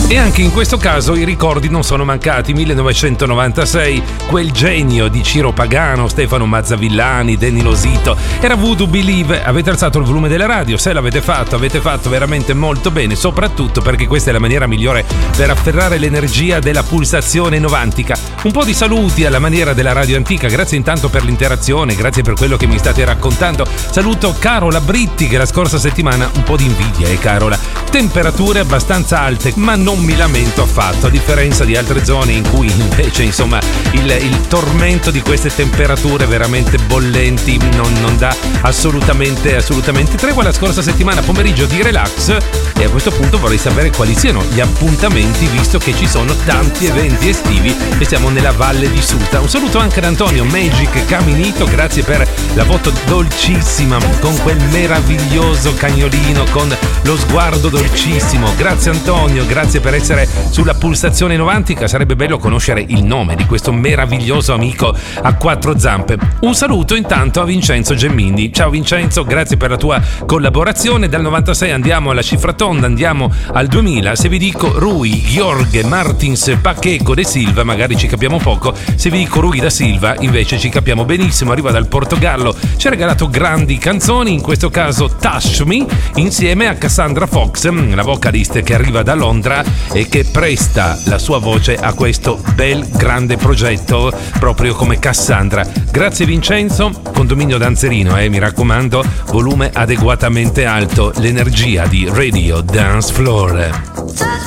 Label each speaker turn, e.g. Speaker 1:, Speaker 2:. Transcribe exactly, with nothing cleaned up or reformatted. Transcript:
Speaker 1: E anche in questo caso i ricordi non sono mancati. millenovecentonovantasei, quel genio di Ciro Pagano, Stefano Mazzavillani, Danny Losito, era Voodoo Believe. Avete alzato il volume della radio, se l'avete fatto avete fatto veramente molto bene, soprattutto perché questa è la maniera migliore per afferrare l'energia della pulsazione novantica. Un po' di saluti alla maniera della radio antica, grazie intanto per l'interazione, grazie per quello che mi state raccontando. Saluto Carola Britti che la scorsa settimana, un po' di invidia eh Carola, temperature abbastanza alte ma non mi lamento affatto, a differenza di altre zone in cui invece insomma il, il tormento di queste temperature veramente bollenti non, non dà assolutamente assolutamente tregua. La scorsa settimana pomeriggio di relax, e a questo punto vorrei sapere quali siano gli appuntamenti visto che ci sono tanti eventi estivi e siamo nella Valle di Suta. Un saluto anche ad Antonio Magic Caminito, grazie per la foto dolcissima con quel meraviglioso cagnolino con lo sguardo dolcissimo. Grazie Antonio, grazie per essere sulla pulsazione novantica. Sarebbe bello conoscere il nome di questo meraviglioso amico a quattro zampe. Un saluto intanto a Vincenzo Gemmini. Ciao Vincenzo, grazie per la tua collaborazione. Dal novantasei andiamo alla cifra tonda, andiamo al duemila. Se vi dico Rui, Jorge, Martins, Pacheco de Silva magari ci capiamo poco, se vi dico Rui da Silva invece ci capiamo benissimo. Arriva dal Portogallo, ci ha regalato grandi canzoni, in questo caso Touch Me insieme a Cassandra Fox, la vocalist che arriva da Londra e che presta la sua voce a questo bel grande progetto proprio come Cassandra. Grazie Vincenzo, condominio danzerino eh, mi raccomando, volume adeguatamente alto, l'energia di Radio Dance Floor.